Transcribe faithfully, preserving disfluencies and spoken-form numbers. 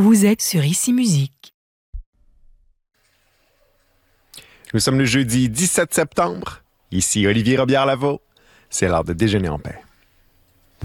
Vous êtes sur Ici Musique. Nous sommes le jeudi dix-sept septembre. Ici Olivier Robillard-Lavaux. C'est l'heure de déjeuner en paix.